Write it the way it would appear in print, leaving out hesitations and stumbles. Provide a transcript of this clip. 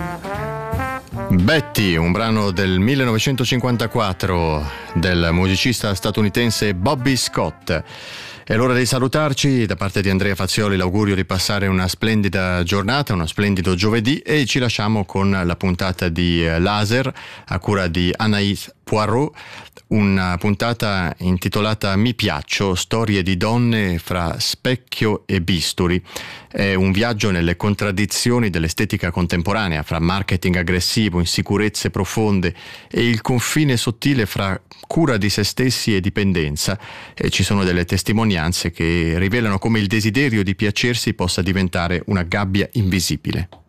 Betty, un brano del 1954 del musicista statunitense Bobby Scott. È l'ora di salutarci. Da parte di Andrea Fazioli l'augurio di passare una splendida giornata, uno splendido giovedì, e ci lasciamo con la puntata di Laser a cura di Anaïs Poirot, una puntata intitolata Mi piaccio, storie di donne fra specchio e bisturi. È un viaggio nelle contraddizioni dell'estetica contemporanea, fra marketing aggressivo, insicurezze profonde e il confine sottile fra cura di se stessi e dipendenza. E ci sono delle testimonianze che rivelano come il desiderio di piacersi possa diventare una gabbia invisibile.